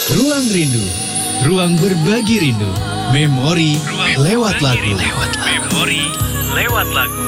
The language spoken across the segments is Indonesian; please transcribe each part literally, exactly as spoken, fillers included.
Ruang Rindu, ruang berbagi rindu, memori ruang lewat lagu. Lewat memori lewat lagu.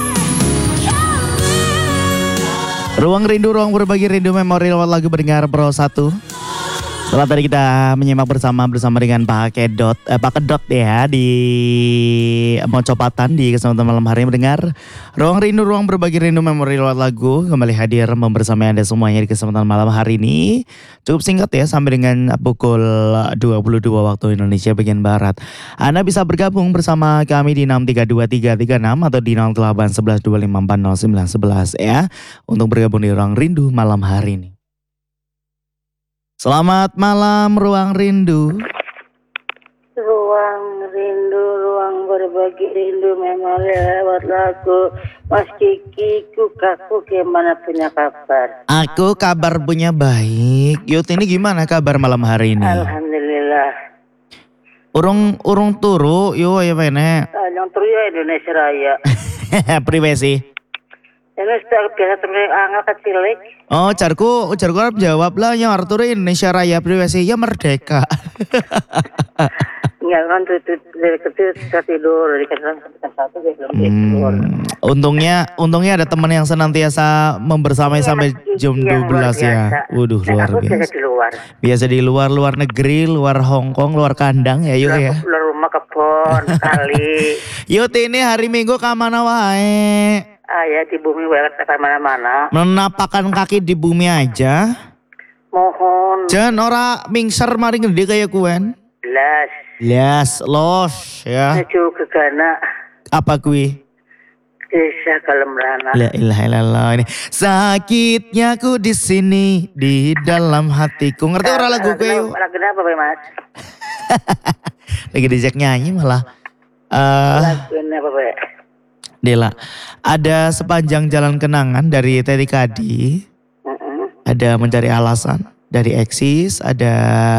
Ruang Rindu, ruang berbagi rindu, memori lewat lagu pendengar Pro satu. Setelah tadi kita menyimak bersama bersama dengan Pak Kedot, eh, Pak Kedot ya di Mocopatan di kesempatan malam hari mendengar Ruang Rindu, ruang berbagi rindu, memori lewat lagu kembali hadir membersamai Anda semuanya di kesempatan malam hari ini. Cukup singkat ya, sampai dengan pukul dua puluh dua waktu Indonesia bagian Barat. Anda bisa bergabung bersama kami di enam tiga dua tiga tiga enam atau di nol delapan satu satu dua lima empat nol sembilan satu satu ya, untuk bergabung di Ruang Rindu malam hari ini. Selamat malam Ruang Rindu. Ruang rindu, ruang berbagi rindu, memori lewat lagu. Mas Kiki, kukaku gimana punya kabar? Aku kabar punya baik. Yut, ini gimana kabar malam hari ini? Alhamdulillah. Urung urung turu, yo ya pene. Yang turu ya Indonesia Raya. Privasi. Ini sudah biasa terus angka kecilik. Oh, jarku, jarku harap jawab lah yang Arthur Indonesia Raya privasi ya merdeka. Enggak kan tuh dari kecil bisa tidur, dari kecil sampai satu dia belum tidur. Hmm, untungnya, untungnya ada teman yang senantiasa membersamai Iya, sampai jam dua belas ya. Waduh, luar aku biasa. biasa di luar. Biasa di luar, luar negeri, luar Hong Kong, luar kandang ya yuk ya. Luar rumah kebon kali. Yuk ini hari Minggu kamana wae. Ah ya, di bumi welet ke mana-mana. Menapakkan kaki di bumi aja. Mohon. Jangan ora mingser mari gede kayak kuen. Belas. Yes, los ya. Menuju ke Ghana. Apa kui? Desa Kalemrana. La ilaha illallah ini. Sakitnya ku di sini di dalam hatiku. Ngerti ora lagu kue? Lagu apa Pak Mas? Lagi diajak nyanyi malah. Uh, Lagu apa Pak? Dela, ada sepanjang jalan kenangan dari Teddy Kadi, Uh-uh. ada mencari alasan dari Eksis, ada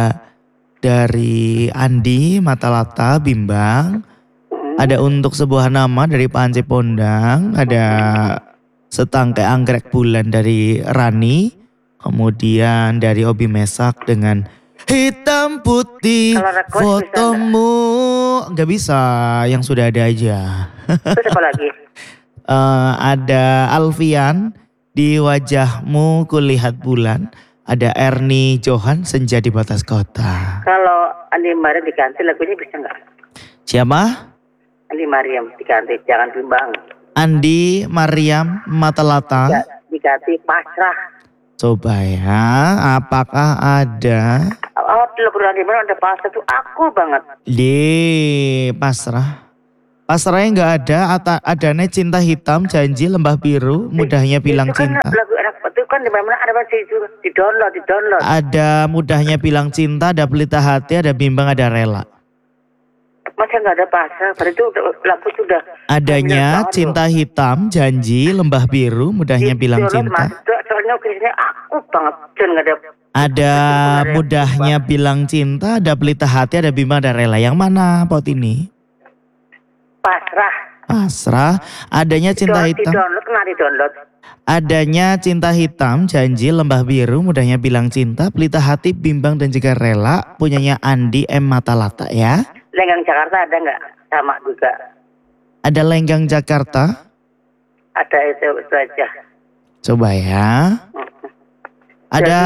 dari Andi Matalata Bimbang, uh-uh. ada untuk sebuah nama dari Panci Pondang, ada setangkai anggrek bulan dari Rani, kemudian dari Obi Mesak dengan hitam putih fotomu. Gak bisa, yang sudah ada aja. Terus apa lagi? uh, ada Alfian, di wajahmu kulihat bulan. Ada Ernie Johan, senja di batas kota. Kalau Andi Mariam diganti lagunya bisa nggak? Siapa? Andi Mariam diganti, jangan bimbang. Andi Mariam Matalata. Ya, diganti pasrah. Coba ya, apakah ada? Oh, lagu Andi Mariam ada pasrah tuh aku banget. Di pasrah. Pasrahnya nggak ada, ada adanya cinta hitam, janji lembah biru, mudahnya bilang itu kan cinta. Lagu enak itu kan di mana ada masih itu di download, di download. Ada mudahnya bilang cinta, ada pelita hati, ada bimbang, ada rela. Masa nggak ada pasrah? Pada itu lagu sudah. Adanya cinta hitam, janji lembah biru, mudahnya bilang cinta. Soalnya kisahnya aku banget, dan nggak ada. Ada mudahnya bilang cinta, ada pelita hati, ada bimbang, ada rela. Yang mana pot ini? Pasrah. Pasrah. Adanya cinta Di hitam. download, nggak di download. Adanya cinta hitam, janji lembah biru, mudahnya bilang cinta, pelita hati, bimbang dan juga rela. Punyanya Andi M Matalata ya. Lenggang Jakarta ada nggak? Sama juga. Ada Lenggang Jakarta. Ada itu, itu aja. Coba ya. Ada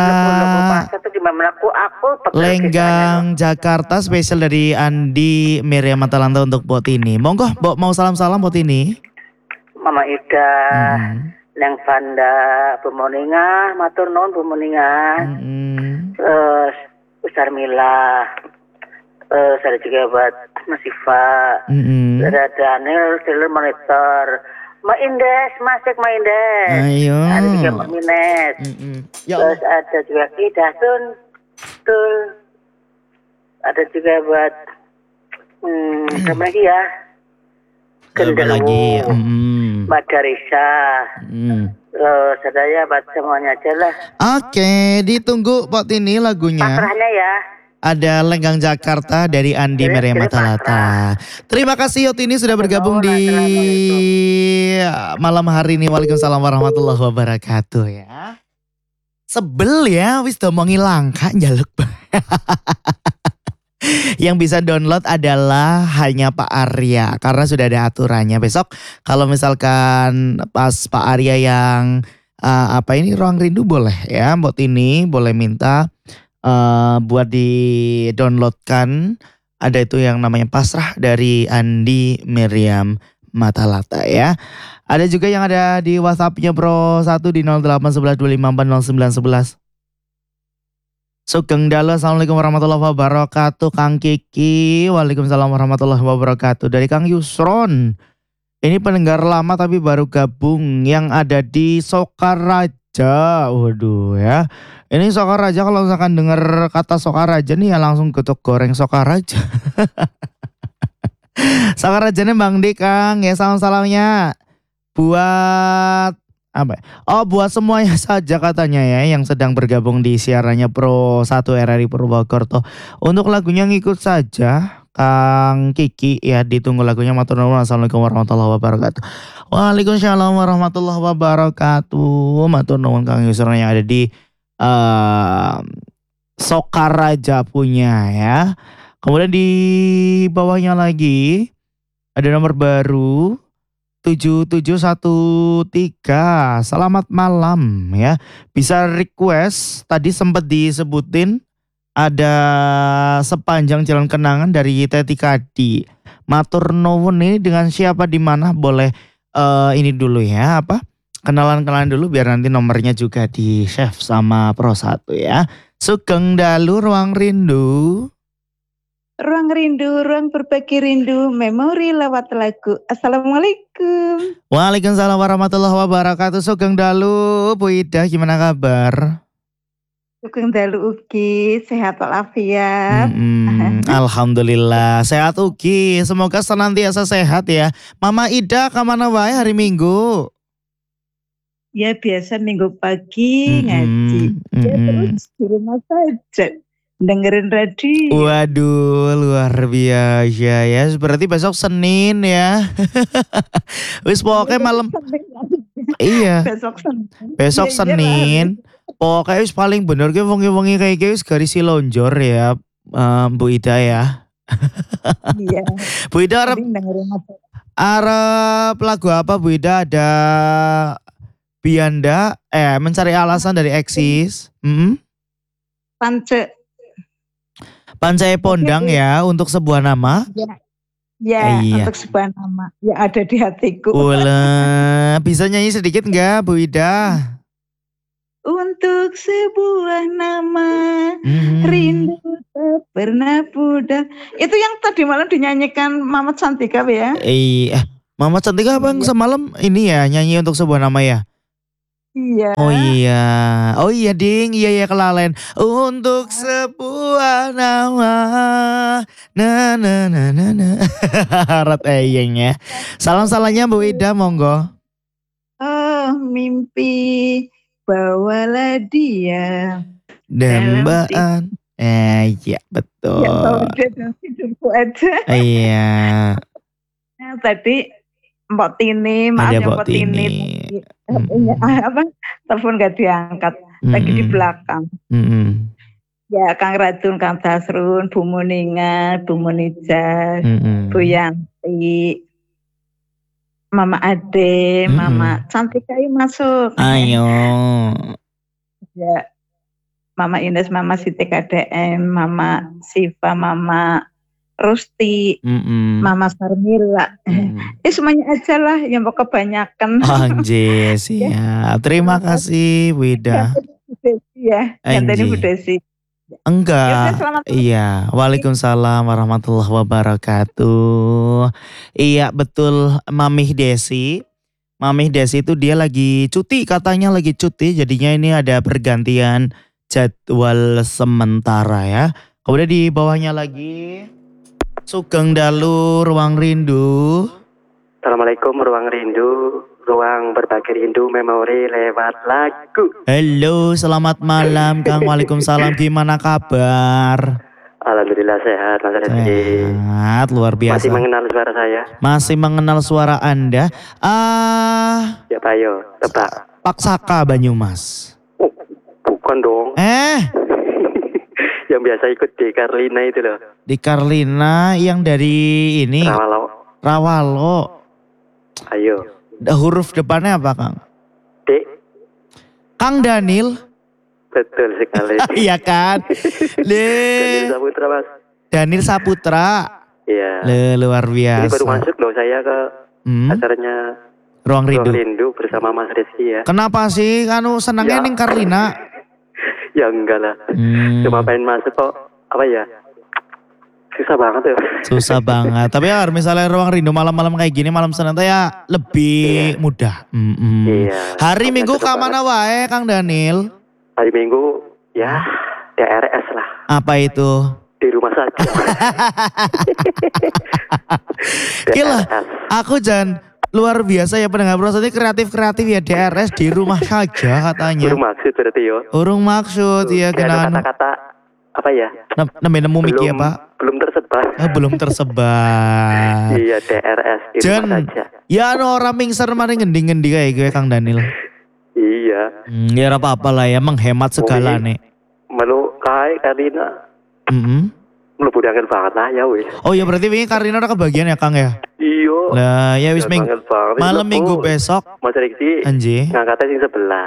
Lenggang Jakarta spesial dari Andi Miriam Matalanta untuk bot ini. Monggo, Mbok mau salam-salam bot ini. Mama Ida, Hmm. Leng Panda, Bu Moninga, matur nuwun Bu Moninga. Hmm. Terus Besar Mila. Terus ada juga buat Mas Siva. Hmm. Ada Daniel, Taylor Monitor. Ma Indes, Masek Ma Indes. Ayo. Ada juga Mbak Mines. Hmm. Ya Terus Allah. ada juga Ki Dasun. Tuh. Ada juga buat hmm, apa lagi ya? Coba lagi. Hmm. Mbak Darisa. Hmm. Terus ada ya buat semuanya aja lah. Oke, ditunggu pot ini lagunya. Pasrahnya ya. Ada Lenggang Jakarta dari Andi Jadi- Miriam jadi Matalata. Terima kasih Yot ini sudah bergabung di malam hari ini. Waalaikumsalam warahmatullahi wabarakatuh ya. Sebel ya, wis udah mau ngilang kak jaluk. Yang bisa download adalah hanya Pak Arya karena sudah ada aturannya. Besok kalau misalkan pas Pak Arya yang uh, apa ini Ruang Rindu boleh ya, Mbok Tini boleh minta uh, buat di downloadkan. Ada itu yang namanya Pasrah dari Andi Miriam Matalata ya. Ada juga yang ada di WhatsApp-nya Pro satu di nol delapan satu satu dua lima empat nol sembilan satu satu. Sugeng Dalu, Assalamualaikum warahmatullahi wabarakatuh. Kang Kiki, Waalaikumsalam warahmatullahi wabarakatuh. Dari Kang Yusron, ini pendengar lama tapi baru gabung yang ada di Sokaraja. Waduh ya, ini Sokaraja kalau misalkan dengar kata Sokaraja nih ya langsung getuk goreng Sokaraja. Sokarajanya Bang Dik Kang, ya salam-salamnya buat apa? Oh buat semuanya saja katanya ya yang sedang bergabung di siarannya Pro satu R R I Purwokerto. Untuk lagunya ngikut saja Kang Kiki ya, ditunggu lagunya. Matur nuwun. Assalamualaikum warahmatullahi wabarakatuh. Waalaikumsalam warahmatullahi wabarakatuh. Matur nuwun Kang Yusron yang ada di uh, Sokaraja punya ya. Kemudian di bawahnya lagi ada nomor baru tujuh tujuh satu tiga. Selamat malam ya. Bisa request, tadi sempat disebutin ada Sepanjang Jalan Kenangan dari Teti Kadi. Matur nuwun ini dengan siapa di mana boleh uh, ini dulu ya apa? Kenalan-kenalan dulu biar nanti nomornya juga di save sama Pro satu ya. Sugeng Dalu Ruang Rindu. Ruang rindu, ruang berbagi rindu, memori lewat lagu. Assalamualaikum. Waalaikumsalam warahmatullahi wabarakatuh. Sugeng Dalu, Bu Ida gimana kabar? Sugeng Dalu ugi, sehat walafiat. Mm-hmm. Alhamdulillah, sehat ugi. Semoga senantiasa sehat ya. Mama Ida kemana wae hari Minggu? Ya biasa minggu pagi Mm-hmm. ngaji. Mm-hmm. Ya terus di rumah saja. Dengerin radio. Waduh, luar biasa ya. Berarti besok Senin ya. Wis pokoknya malam. Iya. Besok Senin. Besok ya, Senin. Pokoknya wis paling bener ki wengi-wengi kayak wis garis silonjor ya, um, Bu Ida ya. Iya. Bu Ida arep arep lagu apa Bu Ida? Ada Bianda eh Mencari Alasan dari Eksis. Hmm? Pance Pancai Pondang ya untuk sebuah nama. Ya, ya eh, iya. Untuk sebuah nama yang ada di hatiku. Ula, bisa nyanyi sedikit nggak Bu Ida? Untuk sebuah nama hmm. rindu tak pernah pudar. Itu yang tadi malam dinyanyikan Mama Cantika ya? Iya, Mama Cantika apa yang Iya. semalam ini ya nyanyi untuk sebuah nama ya? Iya. Oh iya, oh iya ding, iya ya kelalen. Untuk sebuah nama, na na na na na. Rat eyeng ya. Salam salahnya Bu Ida, monggo. Oh mimpi, bawalah dia. Dambaan. Eh iya betul. Ya bawa dia dalam hidupku aja. Iya. Nah, tadi Mbok Tini, maaf Ada ya Mbok Mbok Tini. Tini. Tini. Apa? Telepon gak diangkat. Lagi di Mm-mm. belakang. Mm-mm. Ya Kang Racun, Kang Tasrun, Bu Muninga, Bu Munijah, Mm-mm. Bu Yanti, Mama Ade, Mm-mm. Mama Cantika yuk masuk. Ayo. Ya, Mama Ines, Mama Siti K D M, Mama Siva, Mama Rusti, Mm-mm. Mama Sarmila. Mm. Eh semuanya aja lah yang mau kebanyakan. Anjir siap. Terima kasih Bu Ida. Bu Desi ya, yang tadi Bu Desi. Enggak. Ya, selamat malam. Iya. Waalaikumsalam warahmatullahi wabarakatuh. Iya betul Mamih Desi. Mamih Desi itu dia lagi cuti, katanya lagi cuti. Jadinya ini ada pergantian jadwal sementara ya. Kemudian di bawahnya lagi Sugeng Dalu Ruang Rindu. Assalamualaikum Ruang Rindu, ruang berbagi rindu memori lewat lagu. Halo, selamat malam Kang. Waalaikumsalam. Gimana kabar? Alhamdulillah sehat Mas Reddy. Sehat, luar biasa. Masih mengenal suara saya? Masih mengenal suara Anda. Ah, Ya Pak Yo, tebak. Pak Saka Banyumas. Oh, bukan dong. Eh, Yang biasa ikut di Carlina itu loh. Di Karlina yang dari ini Rawalo. Rawalo. Ayo. Huruf depannya apa Kang? D. Kang Daniel. Betul sekali. Iya kan? Le. Daniel Saputra Mas. Daniel Saputra. Iya. Le, luar biasa. Ini baru masuk loh saya ke Hmm? acaranya Ruang Ruang Rindu. Rindu bersama Mas Rizky ya. Kenapa sih anu senangnya Ya. ning Karlina? Ya enggak lah. Hmm, Cuma pengen masuk kok. Apa ya? Susah banget ya. susah banget. Tapi ya misalnya Ruang Rindu malam-malam kayak gini, malam Senin tuh ya lebih Iya. mudah. Mm-mm. Iya. Hari Oke, Minggu tetep ke mana wae Kang Daniel? Hari Minggu ya D R S lah. Apa itu? Di rumah saja. Gila, D R S. aku jangan luar biasa ya pendengar Bro. Ini kreatif-kreatif ya D R S di rumah saja katanya. Baru maksud berarti yo. Urung maksud ya Kayak ada kena anu. kata-kata apa ya? Nem- Nemu nemu miki Belum apa? belum tersebar. Ah, belum tersebar. Iya D R S di Jen, rumah saja. ya anu orang mingser mari ngendi-ngendi kayak gue Kang Daniel. Iya. Hmm, ya ora apa-apa lah ya menghemat segala nih. Melu kai Karina. Mm-mm. Mlebu angel banget lah ya wis. Oh ya berarti ini Karina udah kebagian ya Kang ya? Iya. Lah ya wis Angel ming banget banget. malam Mlebu. minggu besok Mas Riksi anji. ngangkatnya sing sebelah.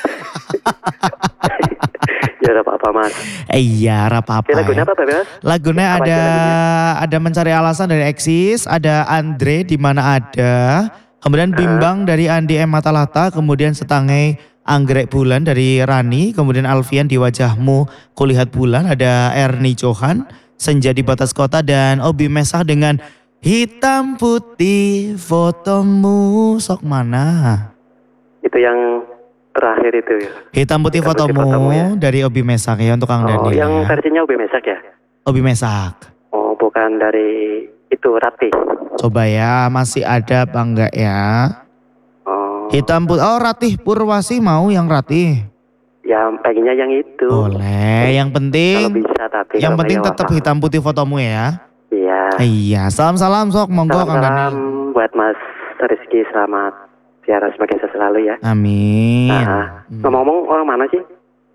Ya ada apa-apa Mas. Eh iya ora apa-apa. Kira lagunya Ya. apa Bebas? Lagunya Apa ada aja ada mencari alasan dari Exis, ada Andre di mana ada, kemudian Bimbang dari Andi M Matalata, kemudian Setangai Anggrek Bulan dari Rani, kemudian Alfian di Wajahmu Kulihat Bulan, ada Erni Johan, Senja di Batas Kota, dan Obi Mesah dengan Hitam Putih Fotomu. Sok mana? Itu yang terakhir itu ya. Hitam Putih Hitam Putih Fotomu Fotomu ya. dari Obi Mesak ya untuk Kang Oh, Daniel yang ya. versinya Ubi Mesak ya? Obi Mesak. Oh, bukan dari itu Rati. Coba ya masih ada apa enggak ya? Oh, Hitam Putih. Oh Ratih Purwasi mau yang Ratih. ya pengennya yang itu. Boleh. Yang Kalau penting bisa tapi yang kalau penting enggak tetap apa-apa. hitam putih fotomu ya. Iya. Iya, salam-salam sok monggo Kang Salam-salam Daniel. buat Mas Rizky, selamat biar semakin sukses selalu ya. Amin. Nah, Hmm. ngomong-ngomong orang mana sih?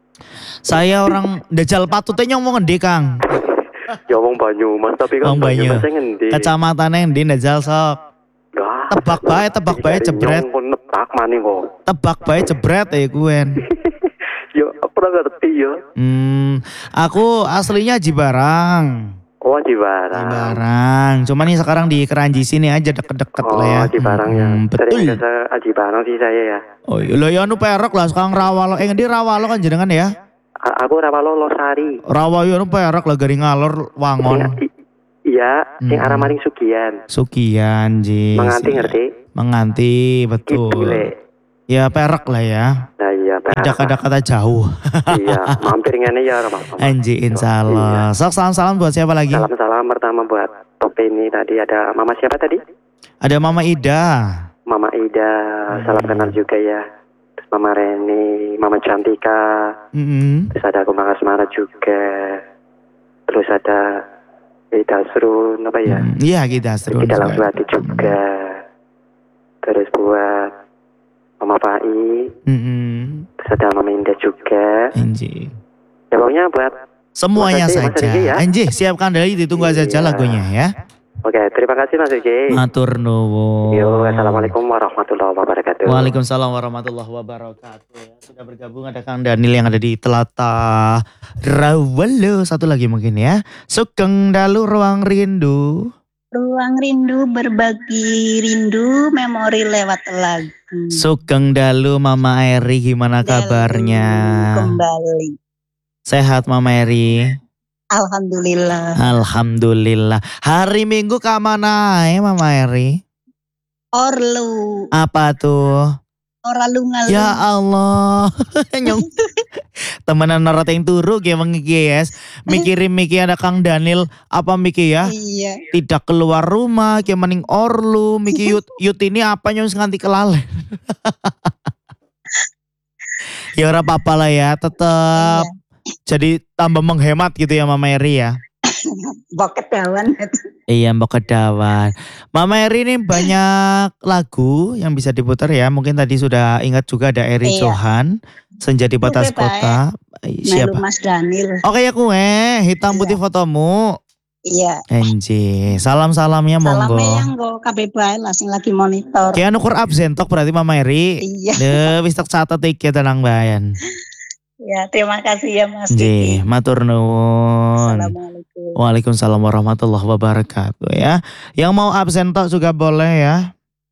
Saya orang Dajal Patutnya ngomong ngendi Kang? Ya ngomong Banyumas tapi kan Wong Banyu. Banyumasnya ngendi? Kecamatannya ngendi Dajal sok? Wah, Tebak bae, tebak bae jebret. Nyong nebak maning kok. Tebak bae jebret ya kuen. Yo, aku ora ngerti yo. Hmm, aku aslinya Jibarang. Oh, di Barang. Jibarang. Cuman nih sekarang di Keranji sini aja deket-deket Oh, lah ya. di Barang ya. Hmm, betul. Sering biasa Aji Barang sih saya ya. Oh iya, lah ya anu perek lah sekarang Rawalo. Eh ngendi Rawalo kan jenengan ya? A- aku Rawalo Losari. Rawayu anu perek lah garing ngalor wangon. Sing- i- Iya, sing Hmm. arah maring Sugian. Sukian Jis. Menganti ngerti? Menganti betul. Kidule. Ya perek lah ya. Nah iya, Tidak ada kata jauh. Iya, mampir ngene ya ora apa-apa. Anji insya Allah. Sok salam-salam buat siapa lagi? Salam-salam pertama buat top ini tadi ada Mama siapa tadi? Ada Mama Ida. Mama Ida, salam kenal juga ya. Terus Mama Reni, Mama Cantika, Mm-mm. terus ada Kumang Asmara juga. Terus ada Ida Srun apa ya? Hmm, Iya kita seru. Kita langsung hati juga. Terus buat Mama Pai, Mm-mm. terus ada Mama Indah juga. Anji. Ya pokoknya buat Semuanya Mas Haji, Mas saja. Haji ya. Anji siapkan dari ditunggu aja Iya. lagunya ya. Oke, terima kasih Mas Riki. Matur nuwun. Yo, assalamualaikum warahmatullahi wabarakatuh. Waalaikumsalam warahmatullahi wabarakatuh. Ya, sudah bergabung ada Kang Daniel yang ada di Telata Rawalo. Satu lagi mungkin ya. Sugeng dalu ruang rindu. Ruang rindu berbagi rindu memori lewat lagu. Sugeng dalu Mama Eri gimana Dalu kabarnya? Kembali. Sehat Mama Eri? Alhamdulillah. Alhamdulillah. Hari Minggu kemana ya Mama Eri? Orlu. Apa tuh? Oralu ngalu. Ya Allah. Nyong. Temenan narating turu kayak mengiki yes. Mikirin miki ada Kang Daniel apa miki ya? Iya. Tidak keluar rumah kayak mending orlu miki yut yut ini apa nyong nganti kelalen. Ya ora apa-apa lah ya, tetap Iya. jadi tambah menghemat gitu ya Mama Eri ya. Boket dawan. Iya Mbak Kedawan. Mama Eri ini banyak lagu yang bisa diputar ya. Mungkin tadi sudah ingat juga ada Eri Iya. Johan, Senja di Batas Oke, Pak. Kota. Melu Siapa? Mas Daniel. Oke ya kue, hitam Iya. putih fotomu. Iya. Enji, salam-salamnya monggo. Salamnya yang go K B bae lah sing lagi monitor. Kayak nukur absen tok berarti Mama Eri. Iya. Deh, wis tak catat iki tenang bayan. Ya, terima kasih ya Mas Nggih, Kiki. matur nuwun. Assalamualaikum. Waalaikumsalam warahmatullahi wabarakatuh ya. Yang mau absen tok juga boleh ya.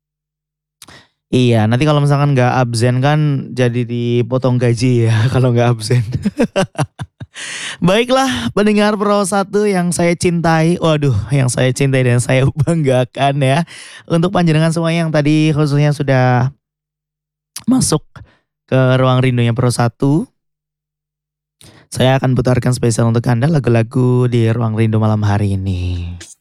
Iya, nanti kalau misalkan nggak absen kan jadi dipotong gaji ya kalau nggak absen. Baiklah, pendengar Pro satu yang saya cintai, waduh, yang saya cintai dan saya banggakan ya. Untuk panjenengan semua yang tadi khususnya sudah masuk ke ruang rindunya Pro satu. Saya akan putarkan spesial untuk Anda lagu-lagu di ruang rindu malam hari ini.